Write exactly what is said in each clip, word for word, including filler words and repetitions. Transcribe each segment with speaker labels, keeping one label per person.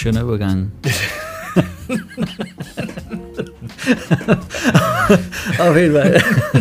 Speaker 1: Schöner Übergang. Auf jeden Fall.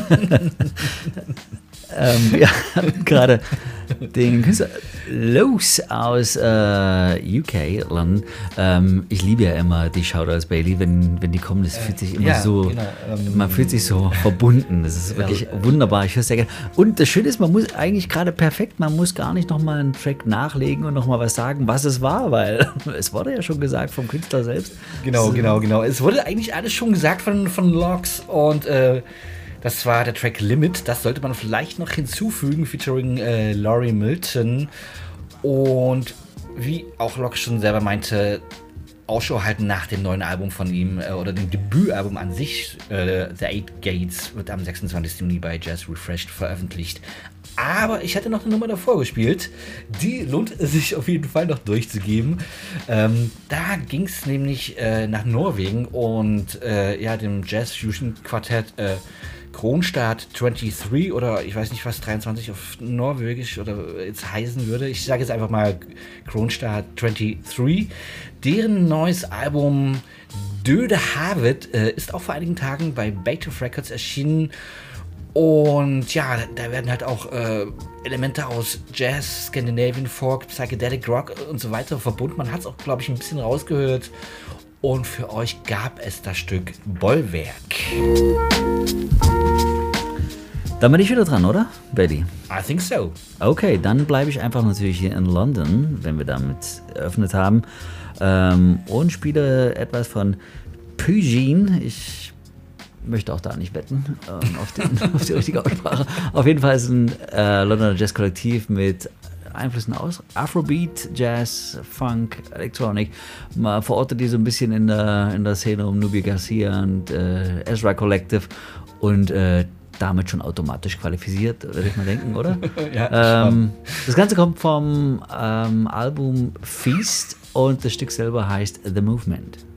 Speaker 1: ähm, wir hatten gerade den Künstler Los aus äh, U K, London. Ähm, ich liebe ja immer die Shoutouts, Bailey, wenn, wenn die kommen. Das fühlt sich immer
Speaker 2: ja,
Speaker 1: so,
Speaker 2: genau, ähm,
Speaker 1: man fühlt sich so verbunden. Das ist wirklich
Speaker 2: ja,
Speaker 1: wunderbar. Ich höre es sehr gerne. Und das Schöne ist, man muss eigentlich gerade perfekt, man muss gar nicht nochmal einen Track nachlegen und nochmal was sagen, was es war, weil es wurde ja schon gesagt vom Künstler selbst.
Speaker 2: Genau,
Speaker 1: so.
Speaker 2: genau, genau. Es wurde eigentlich alles schon gesagt von, von Lox und äh, das war der Track Limit. Das sollte man vielleicht noch hinzufügen, featuring äh, Laurie Milton. Und wie auch Lox schon selber meinte, Ausschau halten nach dem neuen Album von ihm äh, oder dem Debütalbum an sich. Äh, The Eight Gates wird am sechsundzwanzigsten Juni bei Jazz Refreshed veröffentlicht. Aber ich hatte noch eine Nummer davor gespielt. Die lohnt es sich auf jeden Fall noch durchzugeben. Ähm, da ging es nämlich äh, nach Norwegen und äh, ja, dem Jazz-Fusion-Quartett äh, Kronstadt dreiundzwanzig oder ich weiß nicht, was dreiundzwanzig auf Norwegisch oder jetzt heißen würde. Ich sage jetzt einfach mal Kronstadt dreiundzwanzig. Deren neues Album Döde Havet äh, ist auch vor einigen Tagen bei Beethoven Records erschienen. Und ja, da werden halt auch äh, Elemente aus Jazz, Scandinavian Folk, Psychedelic Rock und so weiter verbunden. Man hat es auch, glaube ich, ein bisschen rausgehört. Und für euch gab es das Stück Bollwerk.
Speaker 1: Dann bin ich wieder dran, oder, Betty?
Speaker 2: I think so.
Speaker 1: Okay, dann bleibe ich einfach natürlich hier in London, wenn wir damit eröffnet haben, ähm, und spiele etwas von Pugin. Ich möchte auch da nicht wetten ähm, auf, den, auf die richtige Aussprache. Auf jeden Fall ist ein äh, Londoner Jazz-Kollektiv mit Einflüssen aus Afrobeat, Jazz, Funk, Electronic. Man verortet die so ein bisschen in der, in der Szene um Nubia Garcia und äh, Ezra Collective und äh, damit schon automatisch qualifiziert, würde ich mal denken, oder?
Speaker 2: ja,
Speaker 1: ähm, das Ganze kommt vom ähm, Album Feast und das Stück selber heißt The Movement.